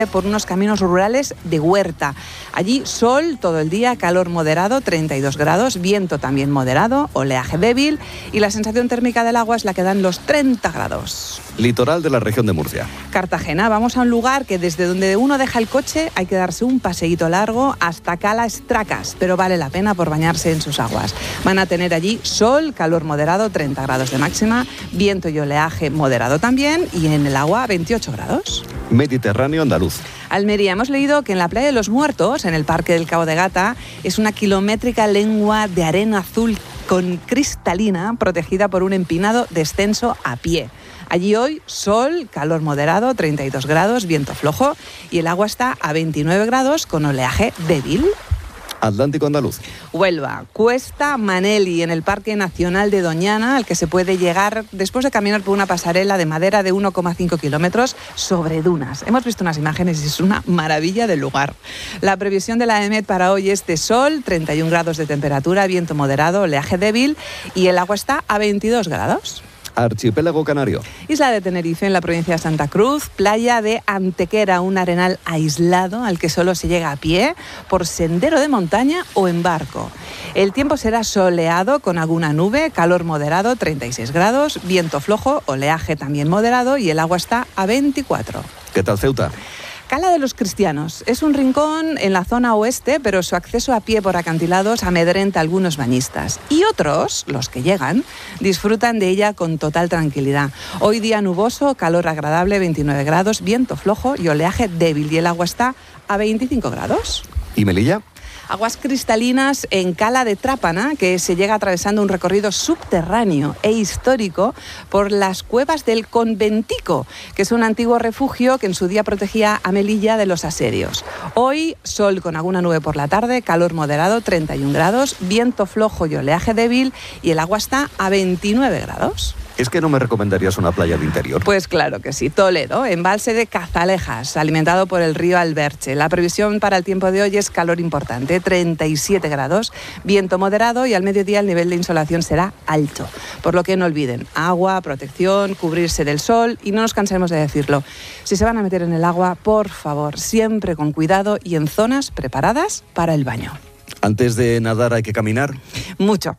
por unos caminos rurales de huerta. Allí sol todo el día, calor moderado, 32 grados, viento también moderado, oleaje débil y la sensación térmica del agua es la que dan los 30 grados. Litoral de la región de Murcia. Cartagena, vamos a un lugar que desde donde uno deja el coche hay que darse un paseíto largo hasta Cala Estracas, pero vale la pena por bañarse en sus aguas. Van a tener allí sol, calor moderado, 30 grados de máxima, viento y oleaje moderado también y en el agua 28 grados. Mediterráneo andaluz. Almería, hemos leído que en la playa de los Muertos, en el Parque del Cabo de Gata, es una kilométrica lengua de arena azul con cristalina protegida por un empinado descenso a pie. Allí hoy sol, calor moderado, 32 grados, viento flojo y el agua está a 29 grados con oleaje débil. Atlántico andaluz. Huelva, Cuesta Maneli, en el Parque Nacional de Doñana, al que se puede llegar después de caminar por una pasarela de madera de 1,5 kilómetros sobre dunas. Hemos visto unas imágenes y es una maravilla del lugar. La previsión de la EMET para hoy es de sol, 31 grados de temperatura, viento moderado, oleaje débil y el agua está a 22 grados. Archipiélago canario. Isla de Tenerife, en la provincia de Santa Cruz, playa de Antequera, un arenal aislado al que solo se llega a pie, por sendero de montaña o en barco. El tiempo será soleado con alguna nube, calor moderado, 36 grados, viento flojo, oleaje también moderado y el agua está a 24. ¿Qué tal Ceuta? Cala de los Cristianos es un rincón en la zona oeste, pero su acceso a pie por acantilados amedrenta a algunos bañistas. Y otros, los que llegan, disfrutan de ella con total tranquilidad. Hoy día nuboso, calor agradable, 29 grados, viento flojo y oleaje débil. Y el agua está a 25 grados. ¿Y Melilla? Aguas cristalinas en Cala de Trápana, que se llega atravesando un recorrido subterráneo e histórico por las cuevas del Conventico, que es un antiguo refugio que en su día protegía a Melilla de los asedios. Hoy, sol con alguna nube por la tarde, calor moderado, 31 grados, viento flojo y oleaje débil, y el agua está a 29 grados. ¿Es que no me recomendarías una playa de interior? Pues claro que sí. Toledo, embalse de Cazalejas, alimentado por el río Alberche. La previsión para el tiempo de hoy es calor importante, 37 grados, viento moderado y al mediodía el nivel de insolación será alto. Por lo que no olviden, agua, protección, cubrirse del sol y no nos cansaremos de decirlo. Si se van a meter en el agua, por favor, siempre con cuidado y en zonas preparadas para el baño. ¿Antes de nadar hay que caminar? Mucho.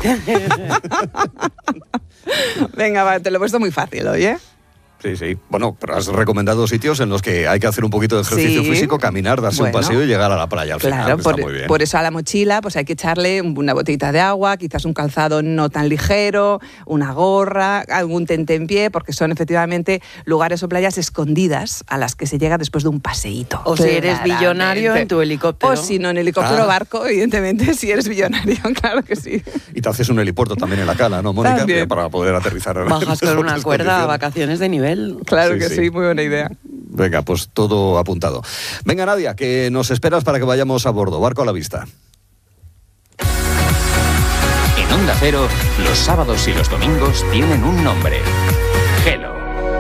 Venga, va, te lo he puesto muy fácil hoy, ¿eh? Sí, sí. Bueno, pero has recomendado sitios en los que hay que hacer un poquito de ejercicio físico, caminar, darse un paseo y llegar a la playa al final. Está muy bien. Por eso a la mochila pues hay que echarle una botellita de agua, quizás un calzado no tan ligero, una gorra, algún tentempié, porque son efectivamente lugares o playas escondidas a las que se llega después de un paseíto. O si eres billonario en tu helicóptero. O si no, en helicóptero o barco, evidentemente, si eres billonario, claro que sí. Y te haces un helipuerto también en la Cala, ¿no, Mónica? Para poder aterrizar. Bajas con una cuerda a vacaciones de nivel. Claro que sí, muy buena idea. Venga, pues todo apuntado. Venga, Nadia, que nos esperas para que vayamos a bordo. Barco a la vista. En Onda Cero, los sábados y los domingos tienen un nombre. Gelo.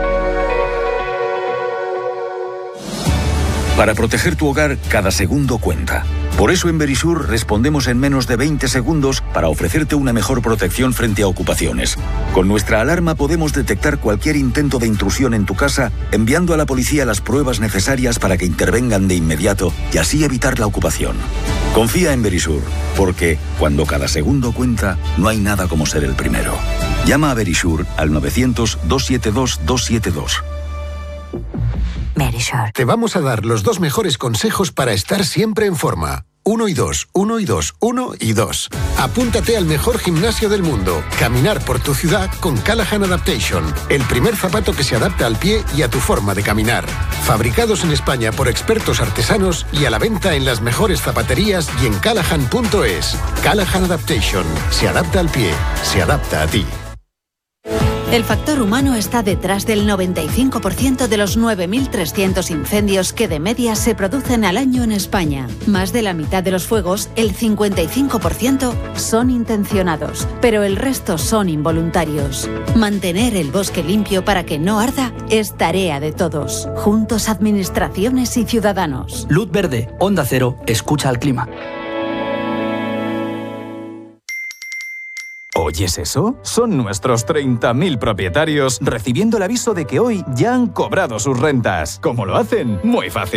Para proteger tu hogar, cada segundo cuenta. Por eso en Verisur respondemos en menos de 20 segundos para ofrecerte una mejor protección frente a ocupaciones. Con nuestra alarma podemos detectar cualquier intento de intrusión en tu casa, enviando a la policía las pruebas necesarias para que intervengan de inmediato y así evitar la ocupación. Confía en Verisur, porque cuando cada segundo cuenta, no hay nada como ser el primero. Llama a Verisur al 900-272-272. Verisur. Te vamos a dar los dos mejores consejos para estar siempre en forma. 1 y 2, 1 y 2, 1 y 2. Apúntate al mejor gimnasio del mundo. Caminar por tu ciudad con Callahan Adaptation. El primer zapato que se adapta al pie y a tu forma de caminar. Fabricados en España por expertos artesanos y a la venta en las mejores zapaterías y en callahan.es. Callahan Adaptation. Se adapta al pie. Se adapta a ti. El factor humano está detrás del 95% de los 9.300 incendios que de media se producen al año en España. Más de la mitad de los fuegos, el 55%, son intencionados, pero el resto son involuntarios. Mantener el bosque limpio para que no arda es tarea de todos. Juntos, administraciones y ciudadanos. Luz verde, Onda Cero, escucha al clima. ¿Oyes eso? Son nuestros 30.000 propietarios recibiendo el aviso de que hoy ya han cobrado sus rentas. ¿Cómo lo hacen? Muy fácil.